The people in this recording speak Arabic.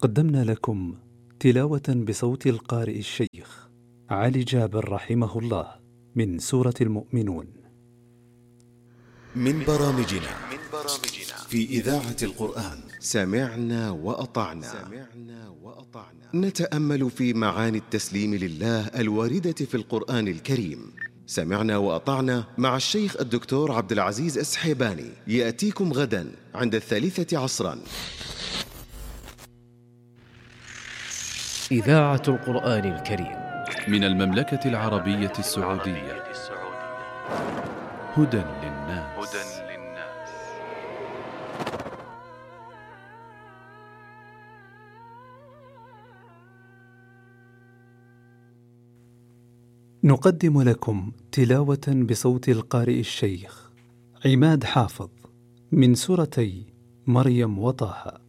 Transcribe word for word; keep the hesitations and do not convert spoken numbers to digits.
قدمنا لكم تلاوة بصوت القارئ الشيخ علي جابر رحمه الله من سورة المؤمنون. من برامجنا في إذاعة القرآن سمعنا وأطعنا. نتأمل في معاني التسليم لله الواردة في القرآن الكريم. سمعنا وأطعنا مع الشيخ الدكتور عبد العزيز السحيباني، يأتيكم غدا عند الثالثة عصرا. إذاعة القرآن الكريم من المملكة العربية السعودية. هدى للناس. نقدم لكم تلاوة بصوت القارئ الشيخ عماد حافظ من سورتي مريم وطه.